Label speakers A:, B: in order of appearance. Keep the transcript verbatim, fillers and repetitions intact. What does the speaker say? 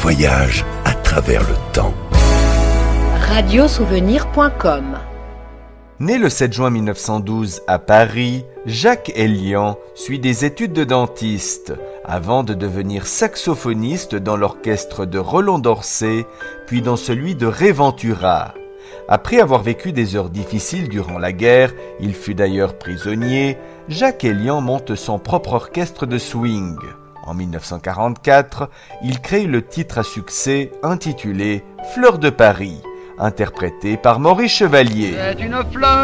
A: voyage à travers le temps.
B: radiosouvenir point com.
C: Né le sept juin mille neuf cent douze à Paris, Jacques Elian suit des études de dentiste avant de devenir saxophoniste dans l'orchestre de Roland d'Orsay, puis dans celui de Ray Ventura. Après avoir vécu des heures difficiles durant la guerre, il fut d'ailleurs prisonnier, Jacques Elian monte son propre orchestre de swing. En mille neuf cent quarante-quatre, il crée le titre à succès intitulé « Fleur de Paris », interprété par Maurice Chevalier.
D: C'est une fleur